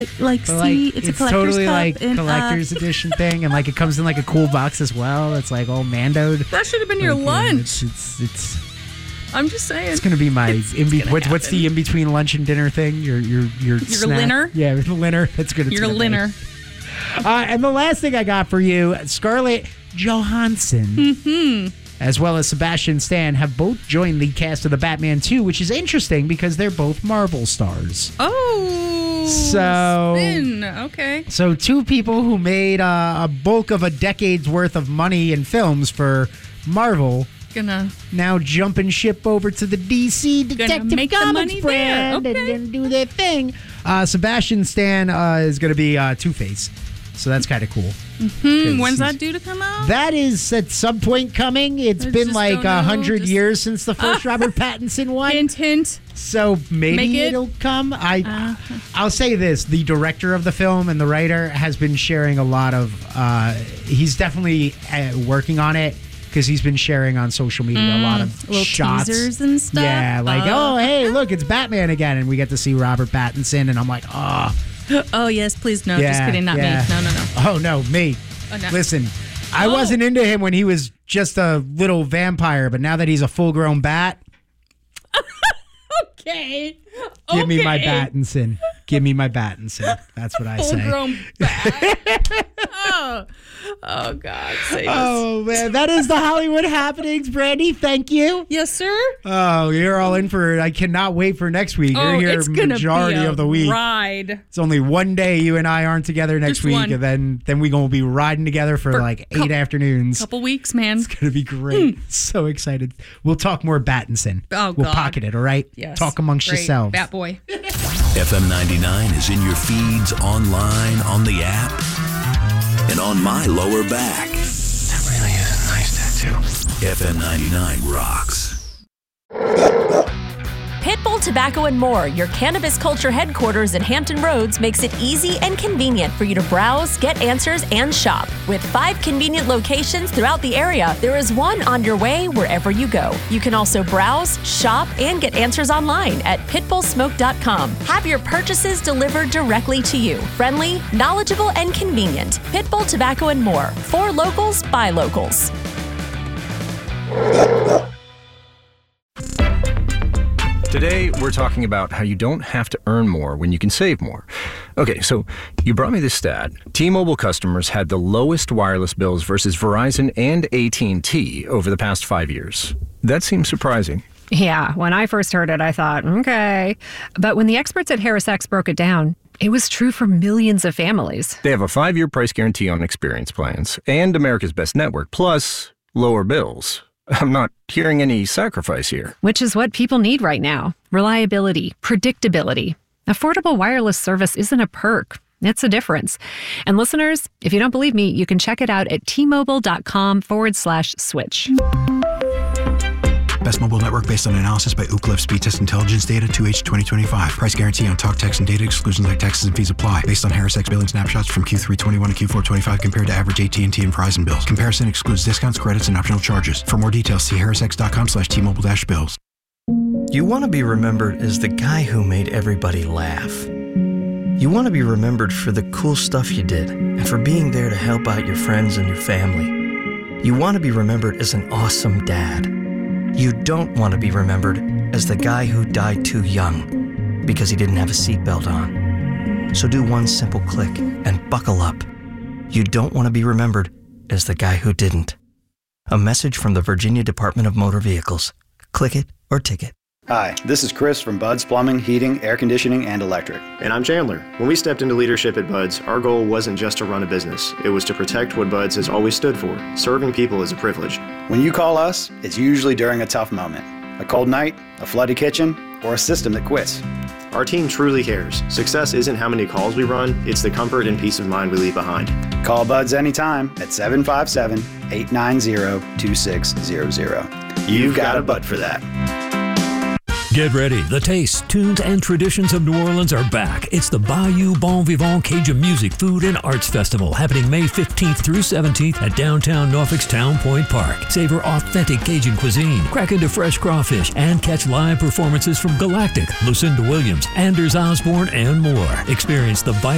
Like, see, it's a collector's totally cup. like And, collector's edition thing, and like it comes in like a cool box as well. It's like all mandoed. that should have been your lunch. It's I'm just saying. It's gonna be my what's the in between lunch and dinner thing? Your snack? Linner? Yeah, the linner. That's good. Your linner. And the last thing I got for you, Scarlett Johansson, as well as Sebastian Stan, have both joined the cast of the Batman 2, which is interesting because they're both Marvel stars. Oh, spin. Okay. So two people who made a bulk of a decade's worth of money in films for Marvel now jumping ship over to the DC Detective make Comics the money brand there. Okay. and do their thing. Sebastian Stan is going to be Two-Face. So that's kind of cool. When's that due to come out? That is at some point coming. It's been like 100 years since the first Robert Pattinson one. Hint, hint. So maybe it'll come. I'll say this. The director of the film and the writer has been sharing a lot of... he's definitely working on it because he's been sharing on social media a lot of little shots. teasers and stuff. Yeah, like, oh, hey, look, it's Batman again. And we get to see Robert Pattinson. And I'm like, oh... Oh, yes, please, no. Just kidding, not me. No. Oh, no, me. Oh, no. Listen, I wasn't into him when he was just a little vampire, but now that he's a full-grown bat... Okay. Give me my Pattinson. Give me my Pattinson. That's what I say. Full-grown bat. Oh, God. Save us. Oh, man. That is the Hollywood Happenings, Brandy. Thank you. Yes, sir. Oh, you're all in for it. I cannot wait for next week. You're here it's gonna majority be a of the week. Ride. It's only one day you and I aren't together next Just week, one. and then we're going to be riding together for like 8 afternoons. Couple weeks, man. It's going to be great. So excited. We'll talk more Pattinson. Oh, we'll God. pocket it, all right? Yes. Talk amongst Great. yourselves. Bat boy. FM 99 is in your feeds, online, on the app, and on my lower back. That really is a nice tattoo. FM 99 rocks. Pitbull Tobacco and More, your cannabis culture headquarters in Hampton Roads, makes it easy and convenient for you to browse, get answers, and shop. With 5 convenient locations throughout the area, there is one on your way wherever you go. You can also browse, shop, and get answers online at pitbullsmoke.com. Have your purchases delivered directly to you. Friendly, knowledgeable, and convenient. Pitbull Tobacco and More. For locals, by locals. Today, we're talking about how you don't have to earn more when you can save more. Okay, so you brought me this stat. T-Mobile customers had the lowest wireless bills versus Verizon and AT&T over the past 5 years. That seems surprising. Yeah, when I first heard it, I thought, okay. But when the experts at HarrisX broke it down, it was true for millions of families. They have a 5-year price guarantee on experience plans and America's Best Network, plus lower bills. I'm not hearing any sacrifice here. Which is what people need right now. Reliability, predictability. Affordable wireless service isn't a perk. It's a difference. And listeners, if you don't believe me, you can check it out at tmobile.com/switch. Best mobile network based on analysis by Ookla Speed Test Intelligence Data 2H 2025. Price guarantee on talk, text, and data exclusions like taxes and fees apply. Based on HarrisX billing snapshots from Q3 21 to Q4 25 compared to average AT&T and Verizon bills. Comparison excludes discounts, credits, and optional charges. For more details, see harrisx.com/T-Mobile-bills. You want to be remembered as the guy who made everybody laugh. You want to be remembered for the cool stuff you did and for being there to help out your friends and your family. You want to be remembered as an awesome dad. You don't want to be remembered as the guy who died too young because he didn't have a seatbelt on. So do one simple click and buckle up. You don't want to be remembered as the guy who didn't. A message from the Virginia Department of Motor Vehicles. Click it or ticket. Hi, this is Chris from Bud's Plumbing, Heating, Air Conditioning, and Electric. And I'm Chandler. When we stepped into leadership at Bud's, our goal wasn't just to run a business. It was to protect what Bud's has always stood for. Serving people is a privilege. When you call us, it's usually during a tough moment. A cold night, a flooded kitchen, or a system that quits. Our team truly cares. Success isn't how many calls we run, it's the comfort and peace of mind we leave behind. Call Bud's anytime at 757-890-2600. You've got a Bud for that. Get ready. The tastes, tunes, and traditions of New Orleans are back. It's the Bayou Bon Vivant Cajun Music, Food, and Arts Festival happening May 15th through 17th at downtown Norfolk's Town Point Park. Savor authentic Cajun cuisine, crack into fresh crawfish, and catch live performances from Galactic, Lucinda Williams, Anders Osborne, and more. Experience the